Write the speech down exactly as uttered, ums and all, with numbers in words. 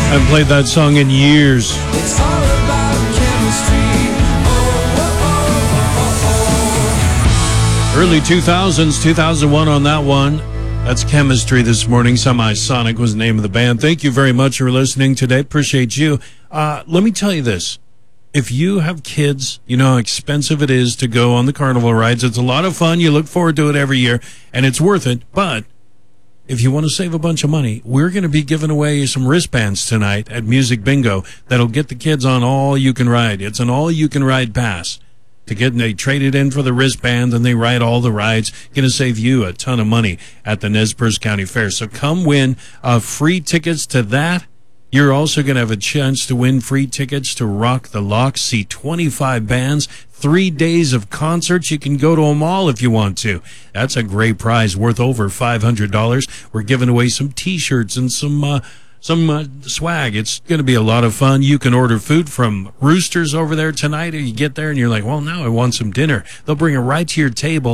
I haven't played that song in years. It's all about chemistry. Oh, oh, oh, oh, oh. Early two thousands, two thousand one on that one. That's Chemistry this morning. Semisonic was the name of the band. Thank you very much for listening today. Appreciate you. Uh, let me tell you this. If you have kids, you know how expensive it is to go on the carnival rides. It's a lot of fun. You look forward to it every year, and it's worth it. But if you want to save a bunch of money, we're going to be giving away some wristbands tonight at Music Bingo that'll get the kids on All You Can Ride. It's an All You Can Ride pass. To get, they trade it in for the wristband, and they ride all the rides. Going to save you a ton of money at the Nez Perce County Fair. So come win uh, free tickets to that. You're also going to have a chance to win free tickets to Rock the Lock, see twenty-five bands, three days of concerts. You can go to them all if you want to. That's a great prize worth over five hundred dollars. We're giving away some T-shirts and some uh, some uh, swag. It's going to be a lot of fun. You can order food from Roosters over there tonight. Or you get there and you're like, well, now I want some dinner. They'll bring it right to your table.